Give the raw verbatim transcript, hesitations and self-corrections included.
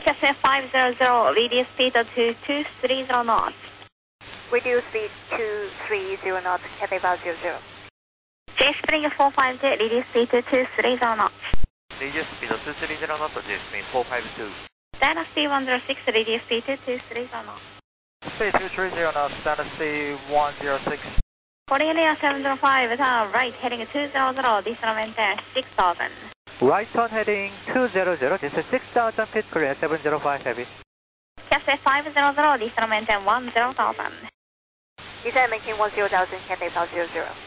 Cathay five hundred, reduce speed to two three zero knots. Reduce speed two three zero knots, Cathay five hundred. J Spring four five two, reduce speed to two three zero knots. Reduce speed to two three zero knots, J Spring four five two. Dynasty one zero six, reduce speed to two three zero knots. Speed two three zero knots, Dynasty one zero six. Cornelia seven zero five, turn right, heading two zero zero, descent maintain six thousand. Right turn heading two zero zero, this is six thousand feet, clear seven zero five heavy. Cathay five hundred, descent maintain one zero thousand. Descent maintain one zero thousand, Cathay five hundred.